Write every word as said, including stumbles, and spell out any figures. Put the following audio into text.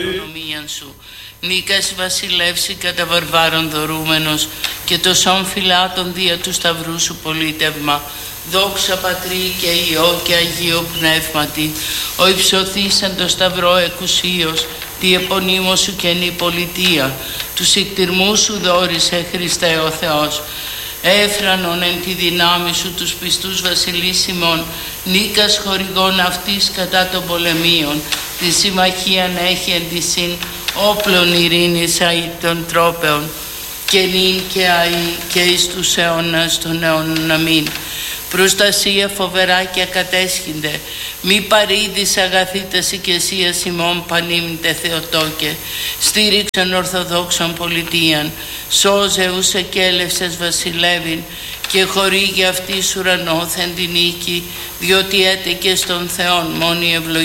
οικονομίαν σου. Νίκας βασιλεύσει κατά βαρβάρων δωρούμενος και το σώμ φυλάτων δια του σταυρού σου πολίτευμα. Δόξα Πατρί και Υιό και Αγίο Πνεύματι, ο υψωθήσαν το σταυρό εκουσίως, τη επωνύμω σου καινή πολιτεία, τους εκτιρμούς σου δόρισε Χριστέ ο Θεός. Έφρανον εν τη δυνάμει σου τους πιστούς βασιλίσιμων, νίκας χορηγών αυτής κατά των πολεμίων, τη συμμαχίαν έχει εν τη συν όπλων ειρήνης αΐ των τρόπεων, και νυν και αΐ και εις τους αιώνας των αιώνων αμήν. Προστασία φοβερά και ακατέσχυνται, μη παρήδης αγαθήτας οικεσίας ημών πανίμνητε Θεοτόκε, στήριξαν ορθοδόξων πολιτείαν, σώζε ους εκέλευσες βασιλεύειν, και χορήγει αυτής ουρανόθεν την νίκη, διότι έτεκε στον Θεόν μόνη ευλογία.